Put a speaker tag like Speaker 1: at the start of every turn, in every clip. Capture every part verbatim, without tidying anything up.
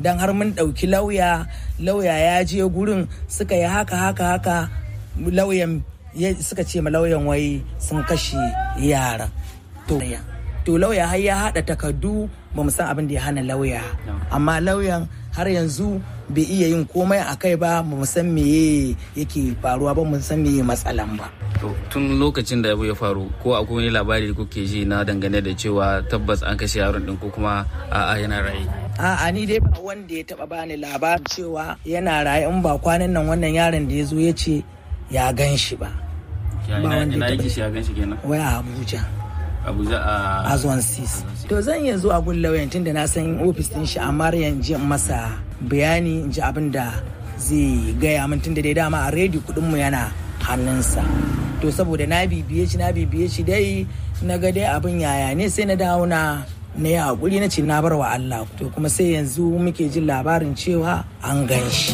Speaker 1: don har mun ɗauki lauya lauya ya je gurin suka yi haka haka haka lauyan suka ce ma lauyan wai sun kashe yaran to to lauya har ya haɗa takardu ba mu san abin da ya hana lauya amma lauyan har yanzu bai iya yin komai a kai ba mu san meye yake faruwa ba mu san meye matsalan ba.
Speaker 2: Tun lokacin da abu ya faru ko akwai wani labari da kuke ji na dangane da cewa tabbas an kashe yaron din ko kuma a'a yana raye?
Speaker 1: A'a ni dai ba wanda ya taba bani labarin cewa yana raye in ba kwanan nan wannan yaron da ya zo ya ce ya gan shi ba.
Speaker 2: Ina yake shi ya gan shi kenan?
Speaker 1: Wai a Abuja.
Speaker 2: Abuja a
Speaker 1: Azwan Sis. To zan iya zuwa gun lauyan tun da na san ofis din shi amma yanzu masa bayani in ji abin da zai gaya min tun da dai dama a rediyo kudin mu yana hannunsa. To saboda na bibiye shi na bibiye shi dai na ga dai abin yaya ne sai na dawo na na yi hakuri na ce na bar wa Allah. To kuma sai yanzu muke jin labarin cewa an gan shi.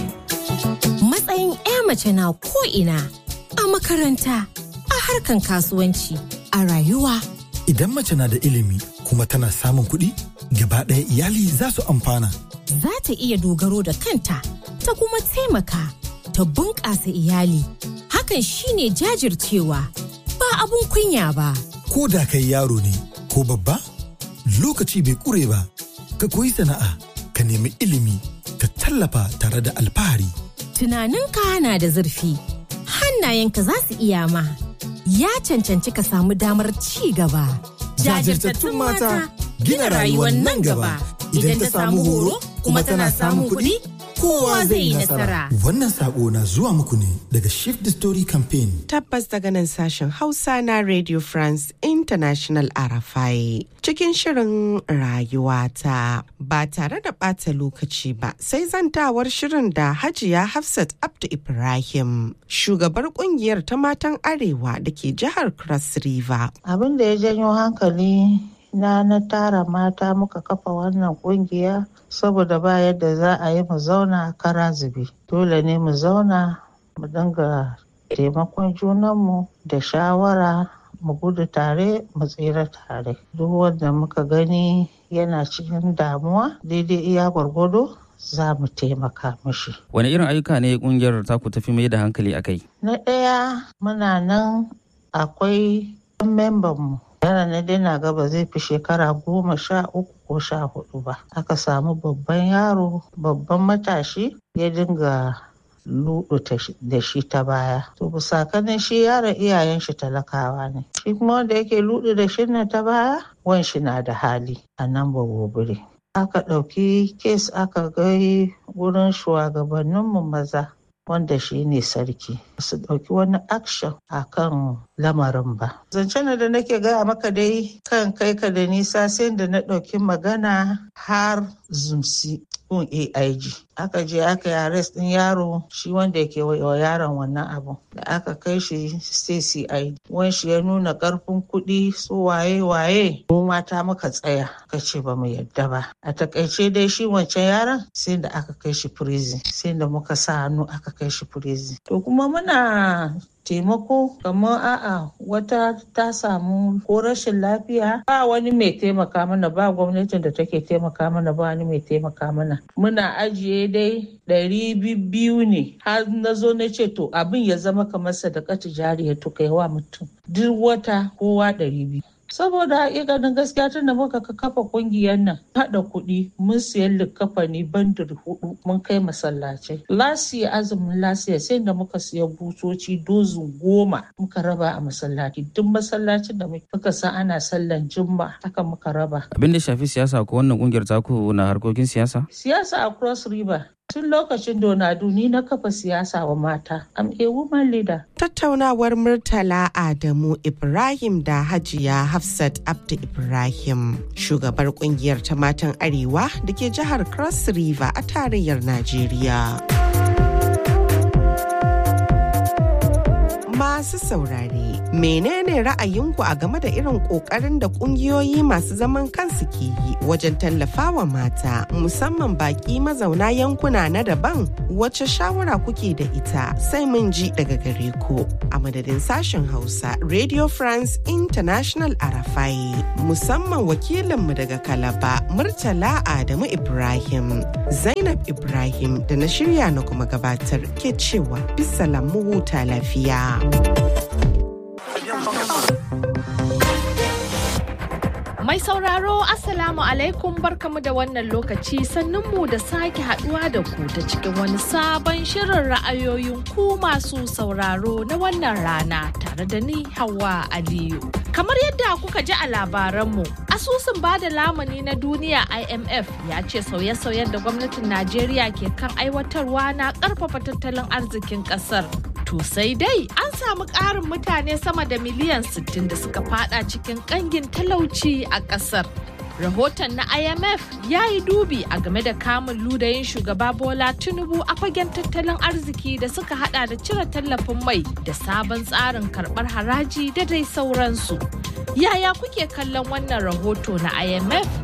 Speaker 3: Matsayin 'ya mace na ko ina a makaranta, a harkan kasuwanci, a rayuwa.
Speaker 4: Idan mace na da ilimi kuma tana samun kuɗi, gaba ɗaya iyali za su amfana.
Speaker 3: Za ta iya dogaro da kanta, ta kuma taimaka, ta bunƙasa iyali. Hakan shine jajircewa, ba abun kunya ba.
Speaker 4: Ko da kai yaro ne ko babba, lokaci bai ƙure ba. Ka koyi sana'a, ka nemi ilimi, ka tallafa tare da alfahari.
Speaker 3: Tunaninka na da zurfi, hannayenka za su iya ma. Ya cancanci ka samu damar ci gaba.
Speaker 4: Jajirtattun mata gina rayuwar nan gaba. Idan ta samu horo kuma tana samun kuɗi, kowa zai yi nasara. Wannan sako na zuwa muku ne daga Shift the Story Campaign.
Speaker 5: Tabbas daga nan sashen Hausa na Radio France International R F I. Cikin shirin rayuwata ba tare da ɓata lokaci ba sai zantawar shirin da Hajiya Hafsat Abdu Ibrahim, shugabar kungiyar ta matan Arewa da ke jihar Cross River.
Speaker 6: Abin da ya janyo hankali na na tara mata muka kafa wannan kungiya saboda ba yadda za a yi mu zauna kara zube. Dole ne mu zauna mu dinga taimakon junanmu da shawara, mu gudu tare mu tsira tare. Duk wanda muka gani yana cikin damuwa daidai iya gwargwado za mu taimaka mishi.
Speaker 2: Wani irin ayyuka ne kungiyar taku tafi mai da hankali a kai?
Speaker 6: Na ɗaya muna nan akwai memban mu. Yana na dai na gaba zai fi shekara goma sha uku ko sha hudu ba. Aka samu babban yaro, babban matashi ya dinga luɗu da shi ta baya. To bisa kanin shi yaron iyayen shi talakawa ne. Shi kuma wanda yake luɗu da shi na ta baya, wan shi na da hali a nan ba gobire. Aka ɗauki kes aka gai wurin shugabanninmu maza wanda shi ne sarki su ɗauki wani action a kan lamarin ba. Zancen da nake gaya maka dai kan kai ka da nisa sai da na ɗauki magana har zumsi kun A I G. Aka je aka yi arrest ɗin yaro shi wanda yake wa yaron wannan abu. Da aka kai shi sai C I D. Wan shi ya nuna ƙarfin kuɗi su waye waye. Mu mata muka tsaya ka ce ba mu yadda ba. A takaice dai shi wancan yaron sai da aka kai shi prison. Sai da muka sa hannu aka kai shi prison. To kuma muna taimako kamar a'a wata ta samu ko rashin lafiya ba wani mai taimaka mana, ba gwamnatin da take taimaka mana, ba wani mai taimaka mana. Muna ajiye dai ɗari biyu ne har na zo na ce to abin ya zama kamar sadakatu jariya to kai wa mutum duk wata kowa ɗari biyu. Saboda hakikanin gaskiya tun da muka kafa kungiyar nan haɗa kuɗi mun siyan likafani bandir hudu mun kai masallacai. Lasiya azumin lasiya sai da muka siya butoci dozin goma muka raba a masallaci. Duk masallacin da muka san ana sallan jumma haka muka raba.
Speaker 2: Abin da shafi siyasa ko wannan kungiyar taku na harkokin siyasa?
Speaker 6: Siyasa a Cross River. Tun lokacin Donadu ni na kafa siyasa wa mata. I'm a woman leader.
Speaker 5: Tattaunawar Murtala Adamu Ibrahim da Hajiya Hafsat Abdu Ibrahim, shugabar kungiyar ta matan Arewa da ke jihar Cross River a tarayyar Najeriya. Masu saurare, Menene ra'ayinku a game da irin ƙoƙarin da ƙungiyoyi masu zaman kansu ke yi wajen tallafawa mata, musamman baƙi mazauna yankuna na daban? Wace shawara kuke da ita? Sai mun ji daga gare ku. A madadin sashen Hausa, Radio France International Arafai, musamman wakilinmu daga Kalaba, Murtala Adamu Ibrahim, Zainab Ibrahim da na shirya na kuma gabatar ke cewa bisalam mu huta lafiya.
Speaker 7: Mai sauraro Assalamu alaikum barkamu da wannan lokaci sannunmu da sake haduwa da ku ta cikin wani sabon shirin ra'ayoyin ku masu sauraro na wannan rana tare da ni Hauwa Aliyu. Kamar yadda kuka ji a labaranmu, asusun bada lamuni na duniya I M F ya ce sauye-sauyen da gwamnatin Najeriya ke kan aiwatarwa na karfafa tattalin arzikin kasar. To sai dai an samu ƙarin mutane sama da miliyan sittin da suka fada cikin ƙangin talauci a ƙasar. Rahoton na I M F ya yi dubi a game da kamun ludayin shugaba Bola Tinubu a fagen tattalin arziki da suka hada da cire tallafin mai da sabon tsarin karɓar haraji da dai sauransu. Yaya kuke kallon wannan rahoto na I M F?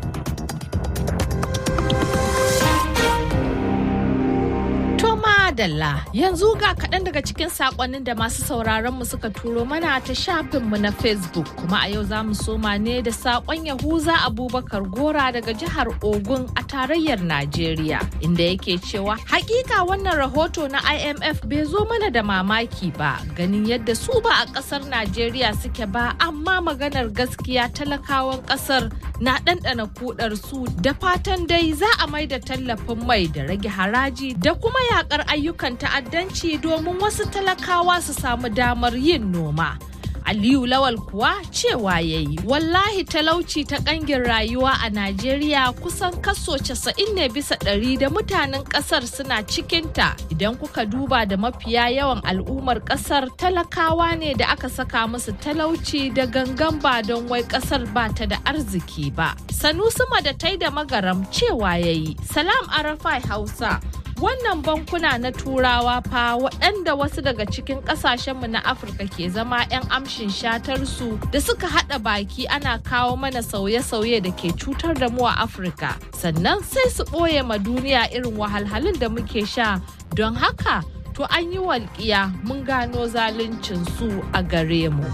Speaker 7: Dalla yanzu ga kaɗan daga cikin saƙonnin da masu sauraron mu suka turo mana ta shafinmu na Facebook, kuma a yau za mu soma ne da saƙon Yahuza Abubakar Gora daga jihar Ogun a tarayyar Najeriya, inda yake cewa hakika wannan rahoto na I M F bai zo mana da mamaki ba, ganin yadda su ba a ƙasar Najeriya suke ba, amma maganar gaskiya talakawan ƙasar na ɗanɗana kudar su, da fatan dai za a mai da tallafin mai da rage haraji da kuma yakar ayyukan ta'addanci domin wasu talakawa su samu damar yin noma. Aliyu Lawal kuwa cewa yayi wallahi talauci ta kangin rayuwa a Najeriya kusan kaso casa'in ne bisa ɗari da mutanen ƙasar suna cikinta. Idan kuka duba da mafiya yawan al'ummar ƙasar talakawa ne da aka saka musu talauci da gangan ba don wai ƙasar ba ta da arziki ba. Sanusi Madatai da Magaram cewa yayi Salam Arafai Hausa. Wannan bankuna na turawa fa waɗanda wasu daga cikin ƙasashenmu na Afirka ke zama 'yan amshin shatarsu da suka haɗa baki ana kawo mana sauye-sauye da ke cutar da mu a Afirka. Sannan sai su ɓoye ma duniya irin wahalhalun da muke sha. Don haka, to an yi walƙiya mun gano zaluncinsu a gare mu.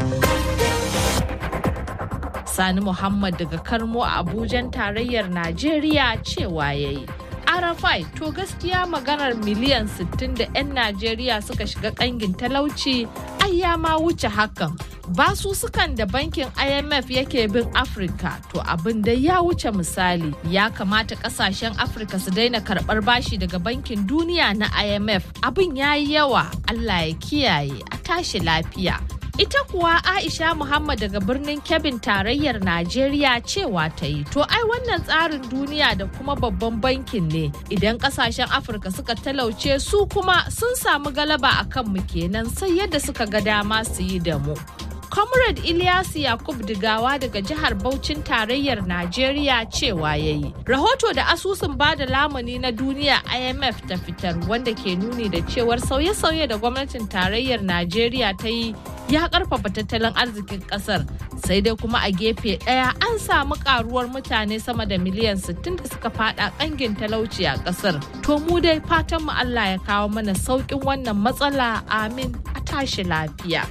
Speaker 7: Sani Muhammad daga Karmo a Abujan tarayyar Najeriya cewa yayi. Arafai, to gaskiya maganar miliyan sittin da 'yan Najeriya suka shiga kangin talauci ai ya ma wuce hakan. Basu sukan da bankin I M F yake bin Afirka, to abin da ya wuce misali. Ya kamata kasashen Afirka su daina karɓar bashi daga bankin duniya na I M F. Abin ya yi yawa, Allah ya kiyaye, a tashi lafiya. Ita kuwa Aisha Muhammad daga birnin Kebbin tarayyar Najeriya cewa ta yi, to ai wannan tsarin duniya da kuma babban bankin ne, idan kasashen Afirka suka talauce su kuma sun samu galaba a kanmu kenan sai yadda suka ga dama su yi da mu. Comrade Ilyasu Yakub Digawa daga jihar Bauchin tarayyar Najeriya cewa yayi. Rahoto da asusun bada lamuni na duniya I M F ta fitar wanda ke nuni da cewar sauye-sauye da gwamnatin tarayyar Najeriya ta yi ya karfafa tattalin arzikin kasar. Sai dai kuma a gefe ɗaya an samu karuwar mutane sama da miliyan sittin da suka fada kangin talauci a kasar. To mu dai fatan mu Allah ya kawo mana saukin wannan matsala, amin, a tashi lafiya.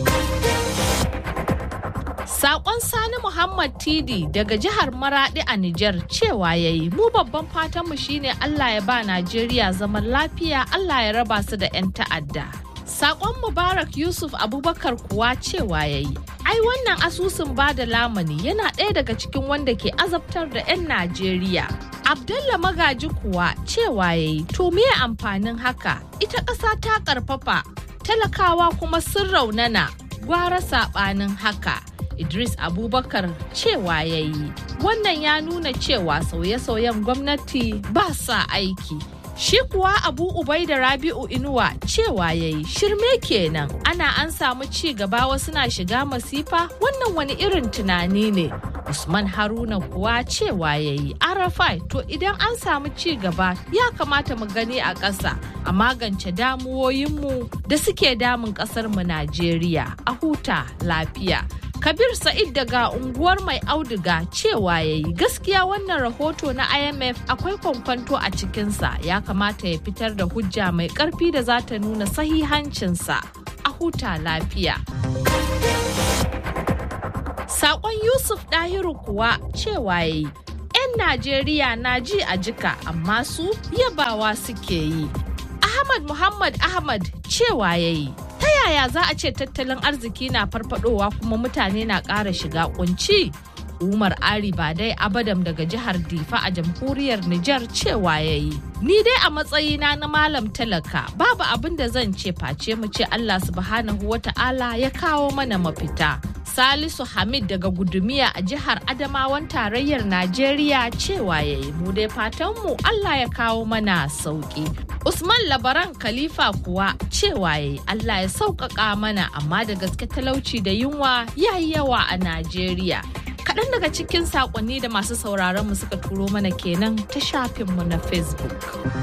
Speaker 7: Sakon Sani Muhammad Tidi daga jihar Maradi a Nijar cewa yayi mu babban fatanmu shine Allah ya ba Najeriya zaman lafiya, Allah ya raba su da 'yan ta'adda. Sakon Mubarak Yusuf Abubakar kuwa cewa yayi ai wannan asusun bada lamani yana ɗaya daga cikin wanda ke azabtar da 'yan Najeriya. Abdalla Magaji kuwa cewa yayi to me amfanin haka, ita ƙasa ta ƙarfafa talakawa kuma sun raunana, gwara saɓanin haka. Idris Abubakar cewa yayi wannan ya nuna cewa sauye-sauyen gwamnati ba sa aiki. Shi kuwa Abu Ubaida Rabi'u Inuwa cewa yayi shirme kenan ana an samu ci gaba wasu na shiga masifa wannan wani irin tunani ne. Usman Haruna kuwa cewa yayi Arafai to idan an samu ci gaba ya kamata mu gani a ƙasa a magance damuwoyinmu da suke damun ƙasarmu Najeriya a huta lafiya. Kabir Sa'id daga unguwar Mai Auduga cewa ya yi gaskiya wannan rahoto na I M F akwai kwankwanto a cikinsa ya kamata ya fitar da hujja mai ƙarfi da za ta nuna sahihancinsa a huta lafiya. Saƙon Yusuf Ɗahiru kuwa cewa ya yi ‘yan Najeriya na ji a jika amma su yabawa suke yi. Ahmad Muhammad Ahmad cewa ya yi ta yaya za a ce tattalin arziki na farfadowa kuma mutane na ƙara shiga kunci? Umar Ari Badai Abadam daga jihar Difa a jamhuriyar Nijar cewa ya yi. Ni dai a matsayina na malam talaka babu abin da zan ce face mu ce Allah subhanahu wa ta'ala ya kawo mana mafita. Salisu Hamid daga Gudumiya a jihar Adamawan tarayyar Najeriya cewa ya yi. Mu dai fatanmu Allah ya kawo mana sauki. Usman Labaran Khalifa kuwa cewa ya yi Allah ya sauƙaƙa mana amma da gaske talauci da yunwa ya yi yawa a Najeriya. Kaɗan daga cikin saƙonni da masu sauraron mu suka turo mana kenan ta shafinmu na Facebook.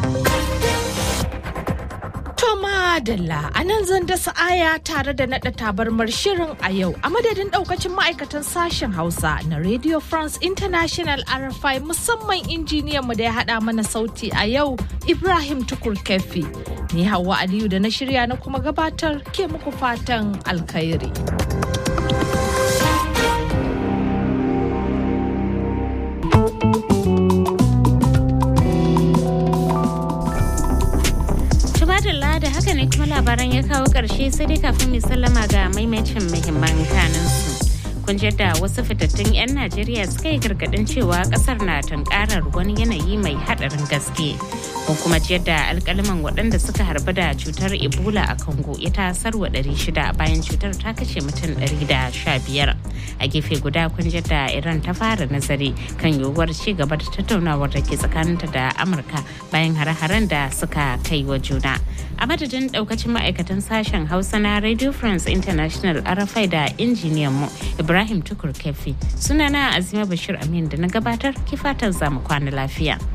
Speaker 7: Toma Dalla a nan zan dasa aya tare da naɗa tabarmar shirin a yau a madadin ɗaukacin ma'aikatan sashen Hausa na Radio France International R F I musamman injiniyanmu da ya haɗa mana sauti a yau Ibrahim Tukur Kefi. Ni Hauwa Aliyu da na shirya na kuma gabatar ke muku fatan alkhairi.
Speaker 8: da haka ne kuma labaran ya kawo ƙarshe sai dai kafin mai sallama ga maimacin muhimman kanunsu. Kun da wasu fitattun 'yan Najeriya suka yi gargaɗin cewa ƙasar na tunkarar wani yanayi mai haɗarin gaske. Kun kuma da alƙaliman waɗanda suka harbi da cutar Ebola a Congo ya tasarwa ɗari shida bayan cutar ta kashe mutum ɗari da sha biyar. A gefe guda kun da Iran ta fara nazari kan yiwuwar ci gaba da tattaunawar da ke tsakaninta da Amurka bayan hare-haren da suka kai wa juna. A madadin ɗaukacin ma'aikatan sashen Hausa na Radio France International R F I da injiniyan mu Ibrahim Tukur Kefi. Sunana Azima Bashir Amin da na gabatar ki fatan zamu kwana lafiya.